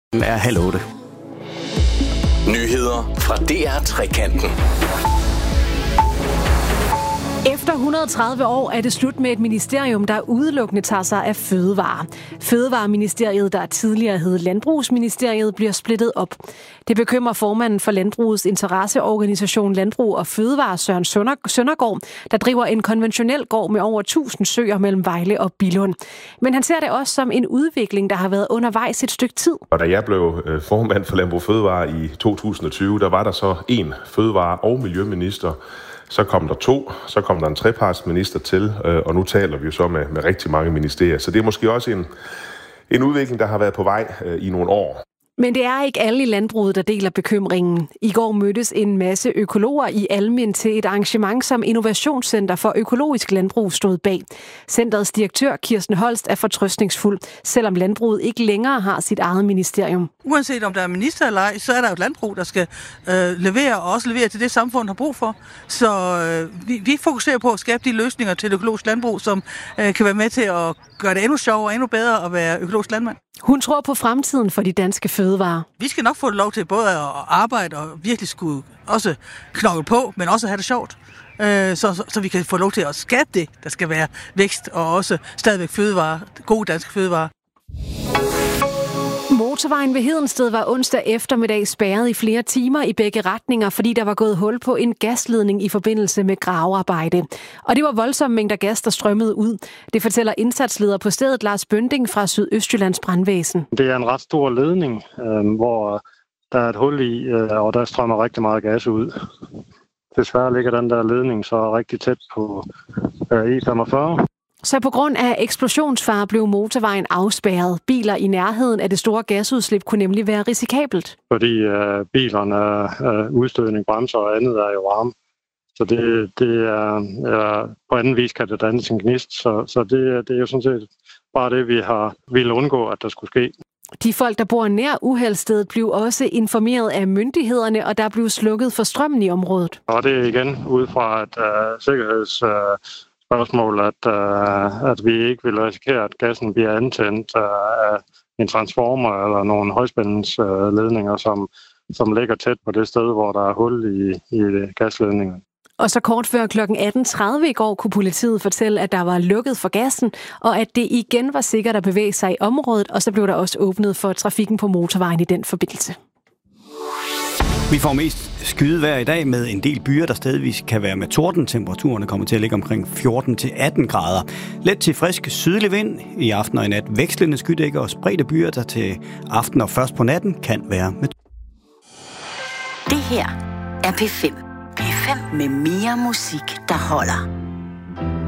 er 7:30. Nyheder fra DR Trekanten. Efter 130 år er det slut med et ministerium, der udelukkende tager sig af fødevarer. Fødevareministeriet, der tidligere hed Landbrugsministeriet, bliver splittet op. Det bekymrer formanden for Landbrugets interesseorganisation Landbrug og Fødevare, Søren Søndergaard, der driver en konventionel gård med over 1000 søer mellem Vejle og Billund. Men han ser det også som en udvikling, der har været undervejs et stykke tid. Og da jeg blev formand for Landbrug og Fødevare i 2020, der var der så en fødevare- og miljøminister. Så kom der 2, så kom der en trepartsminister til, og nu taler vi jo så med rigtig mange ministerier. Så det er måske også en udvikling, der har været på vej i nogle år. Men det er ikke alle i landbruget, der deler bekymringen. I går mødtes en masse økologer i Almind til et arrangement, som Innovationscenter for Økologisk Landbrug stod bag. Centerets direktør, Kirsten Holst, er fortrøstningsfuld, selvom landbruget ikke længere har sit eget ministerium. Uanset om der er minister eller ej, så er der jo et landbrug, der skal levere, og også levere til det samfund, har brug for. Så vi fokuserer på at skabe de løsninger til det økologiske landbrug, som kan være med til at gøre det endnu sjovere og endnu bedre at være økologisk landmand. Hun tror på fremtiden for de danske fødevarer. Vi skal nok få lov til både at arbejde og virkelig skulle også knokle på, men også have det sjovt. Så vi kan få lov til at skabe det, der skal være vækst og også stadigvæk fødevarer, gode danske fødevarer. Motorvejen ved Hedensted var onsdag eftermiddag spærret i flere timer i begge retninger, fordi der var gået hul på en gasledning i forbindelse med gravearbejde. Og det var voldsomme mængder gas, der strømmede ud. Det fortæller indsatsleder på stedet Lars Bønding fra Sydøstjyllands Brandvæsen. Det er en ret stor ledning, hvor der er et hul i, og der strømmer rigtig meget gas ud. Desværre ligger den der ledning så rigtig tæt på E45. Så på grund af eksplosionsfare blev motorvejen afspærret. Biler i nærheden af det store gasudslip kunne nemlig være risikabelt. Fordi bilerne, udstødning, bremser og andet er jo varme. Så det er på anden vis kan det danne sin gnist. Så det er jo sådan set bare det, vi har ville undgå, at der skulle ske. De folk, der bor nær uheldsstedet, blev også informeret af myndighederne, og der blev slukket for strømmen i området. Og det er igen ud fra et sikkerhedsspørgsmål, at vi ikke vil risikere, at gassen bliver antændt af en transformer eller nogle højspændingsledninger, som ligger tæt på det sted, hvor der er hul i gasledningen. Og så kort før kl. 18.30 i går kunne politiet fortælle, at der var lukket for gassen, og at det igen var sikkert at bevæge sig i området, og så blev der også åbnet for trafikken på motorvejen i den forbindelse. Vi får mest skydevejr i dag med en del byer, der stadigvis kan være med torden. Temperaturerne kommer til at ligge omkring 14-18 grader. Let til frisk sydlig vind. I aften og i nat vekslende skydækker og spredte byer, der til aften og først på natten kan være med. Det her er P5. P5 med mere musik, der holder.